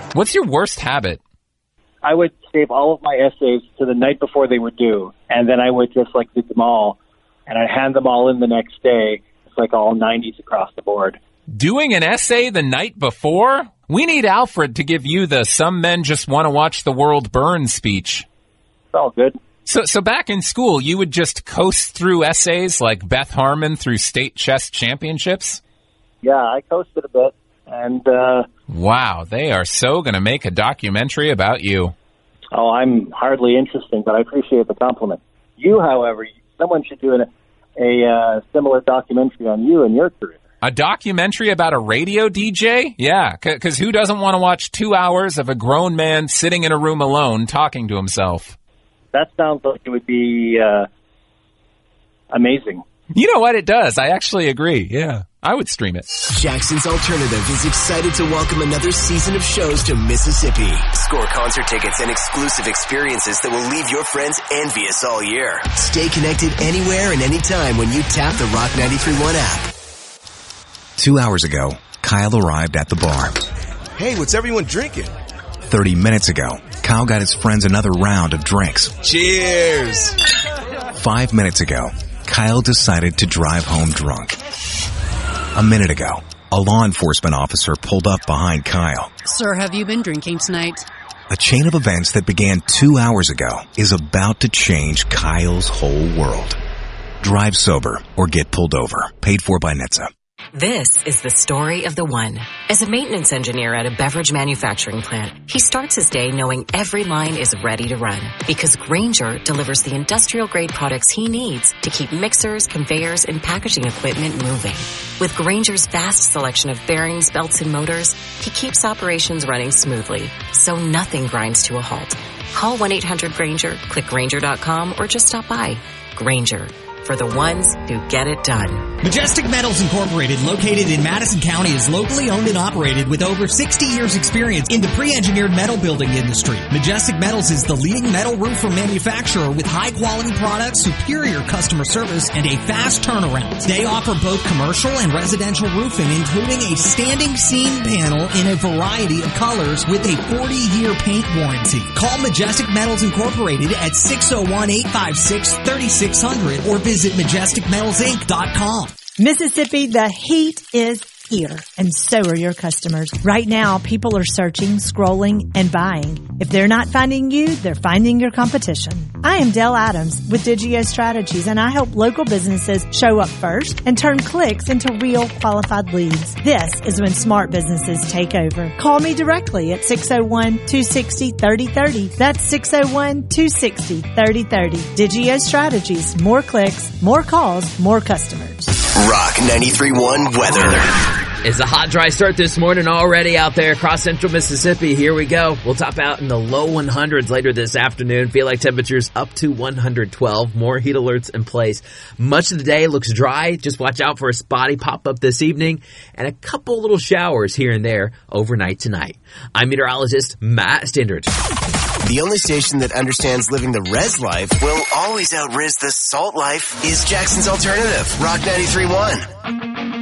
What's your worst habit? I would save all of my essays to the night before they were due, and then I would just read them all, and I'd hand them all in the next day. It's all 90s across the board. Doing an essay the night before? We need Alfred to give you the "some men just want to watch the world burn" speech. It's all good. So back in school, you would just coast through essays like Beth Harmon through state chess championships? Yeah, I coasted a bit, and wow, they are so going to make a documentary about you. Oh, I'm hardly interesting, but I appreciate the compliment. You, however, someone should do a similar documentary on you and your career. A documentary about a radio DJ? Yeah, because who doesn't want to watch 2 hours of a grown man sitting in a room alone talking to himself? That sounds like it would be amazing. You know what? It does. I actually agree. Yeah, I would stream it. Jackson's Alternative is excited to welcome another season of shows to Mississippi. Score concert tickets and exclusive experiences that will leave your friends envious all year. Stay connected anywhere and anytime when you tap the Rock 93.1 app. 2 hours ago, Kyle arrived at the bar. Hey, what's everyone drinking? 30 minutes ago, Kyle got his friends another round of drinks. Cheers! 5 minutes ago, Kyle decided to drive home drunk. A minute ago, a law enforcement officer pulled up behind Kyle. Sir, have you been drinking tonight? A chain of events that began 2 hours ago is about to change Kyle's whole world. Drive sober or get pulled over. Paid for by NHTSA. This is the story of the one. As a maintenance engineer at a beverage manufacturing plant, he starts his day knowing every line is ready to run because Grainger delivers the industrial-grade products he needs to keep mixers, conveyors, and packaging equipment moving. With Grainger's vast selection of bearings, belts, and motors, he keeps operations running smoothly, so nothing grinds to a halt. Call 1-800-GRAINGER, click Grainger.com, or just stop by. Grainger, for the ones who get it done. Majestic Metals Incorporated, located in Madison County, is locally owned and operated with over 60 years experience in the pre-engineered metal building industry. Majestic Metals is the leading metal roofer manufacturer with high-quality products, superior customer service, and a fast turnaround. They offer both commercial and residential roofing, including a standing seam panel in a variety of colors with a 40-year paint warranty. Call Majestic Metals Incorporated at 601-856-3600 or visit MajesticMetalsInc.com. Mississippi, the heat is here, and so are your customers. Right now, people are searching, scrolling, and buying. If they're not finding you, they're finding your competition. I am Dell Adams with Digio Strategies, and I help local businesses show up first and turn clicks into real qualified leads. This is when smart businesses take over. Call me directly at 601-260-3030. That's 601-260-3030. Digio Strategies. More clicks, more calls, more customers. Rock 93.1 weather. It's a hot, dry start this morning already out there across central Mississippi. Here we go. We'll top out in the low 100s later this afternoon. Feel like temperatures up to 112. More heat alerts in place. Much of the day looks dry. Just watch out for a spotty pop-up this evening and a couple little showers here and there overnight tonight. I'm meteorologist Matt Stindert. The only station that understands living the res life will always out-ris the salt life is Jackson's Alternative, Rock 93.1.